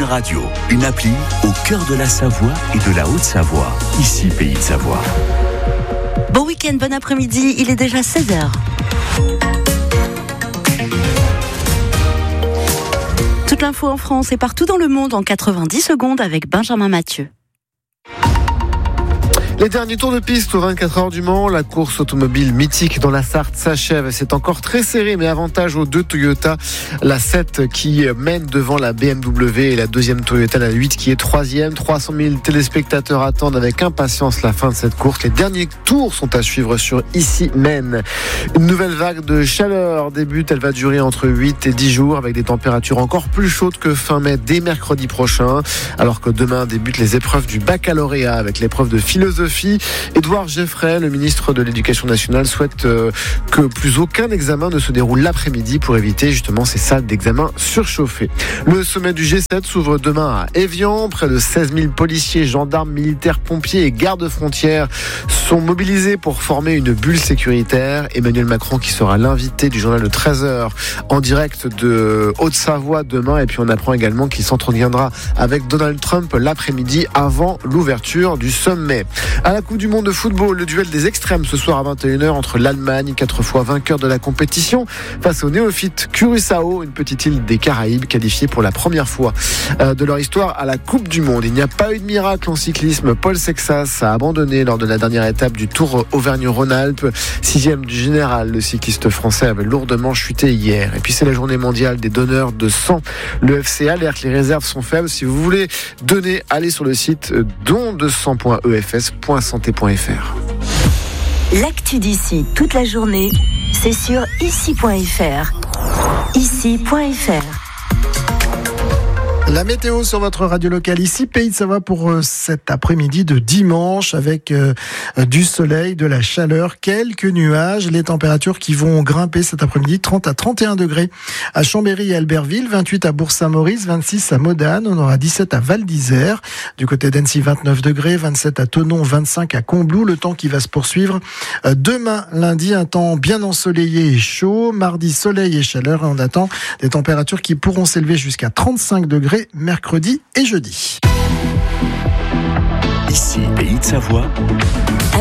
Une radio, une appli au cœur de la Savoie et de la Haute-Savoie. Ici, Pays de Savoie. Bon week-end, bon après-midi, il est déjà 16h. Toute l'info en France et partout dans le monde en 90 secondes avec Benjamin Mathieu. Les derniers tours de piste aux 24 heures du Mans, la course automobile mythique dans la Sarthe s'achève. C'est encore très serré, mais avantage aux deux Toyota. La 7 qui mène devant la BMW et la deuxième Toyota, la 8 qui est troisième. 300 000 téléspectateurs attendent avec impatience la fin de cette course. Les derniers tours sont à suivre sur Issy Maine. Une nouvelle vague de chaleur débute. Elle va durer entre 8 et 10 jours avec des températures encore plus chaudes que fin mai dès mercredi prochain. Alors que demain débutent les épreuves du baccalauréat avec l'épreuve de philosophie. Édouard Geoffrey, le ministre de l'Éducation nationale, souhaite que plus aucun examen ne se déroule l'après-midi pour éviter justement ces salles d'examen surchauffées. Le sommet du G7 s'ouvre demain à Évian. Près de 16 000 policiers, gendarmes, militaires, pompiers et gardes-frontières sont mobilisés pour former une bulle sécuritaire. Emmanuel Macron qui sera l'invité du journal de 13h en direct de Haute-Savoie demain. Et puis on apprend également qu'il s'entretiendra avec Donald Trump l'après-midi avant l'ouverture du sommet. À la Coupe du Monde de football, le duel des extrêmes ce soir à 21h entre l'Allemagne, 4 fois vainqueur de la compétition, face au néophyte Curaçao, une petite île des Caraïbes qualifiée pour la première fois de leur histoire à la Coupe du Monde. Il n'y a pas eu de miracle en cyclisme. Paul Sexas a abandonné lors de la dernière étape du Tour Auvergne-Rhône-Alpes. 6e du général, le cycliste français avait lourdement chuté hier. Et puis c'est la journée mondiale des donneurs de sang. Le FC alerte, les réserves sont faibles. Si vous voulez donner, allez sur le site dondesang.efs.santé.fr. L'actu d'ici toute la journée, c'est sur ici.fr. Ici.fr. La météo sur votre radio locale ici, Pays de Savoie pour cet après-midi de dimanche avec du soleil, de la chaleur, quelques nuages, les températures qui vont grimper cet après-midi, 30 à 31 degrés à Chambéry et Albertville, 28 à Bourg-Saint-Maurice, 26 à Modane, on aura 17 à Val d'Isère, du côté d'Annecy 29 degrés, 27 à Thonon, 25 à Combloux, le temps qui va se poursuivre. Demain, lundi, un temps bien ensoleillé et chaud, mardi, soleil et chaleur, et on attend des températures qui pourront s'élever jusqu'à 35 degrés mercredi et jeudi. Ici, Pays de Savoie.